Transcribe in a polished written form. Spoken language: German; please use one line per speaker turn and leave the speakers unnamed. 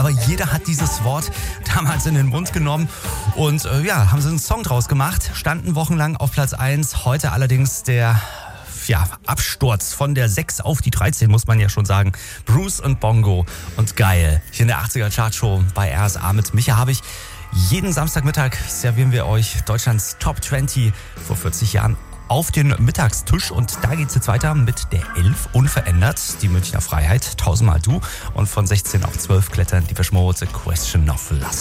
aber jeder hat dieses Wort damals in den Mund genommen und haben sie einen Song draus gemacht, standen wochenlang auf Platz 1, heute allerdings der Absturz von der 6 auf die 13, muss man ja schon sagen. Bruce und Bongo und Geil. Hier in der 80er Chartshow bei RSA mit Micha Habich. Jeden Samstagmittag servieren wir euch Deutschlands Top 20 vor 40 Jahren auf den Mittagstisch. Und da geht's jetzt weiter mit der 11 unverändert. Die Münchner Freiheit, tausendmal du. Und von 16 auf 12 klettern die Depeche Mode, The Question of Lust.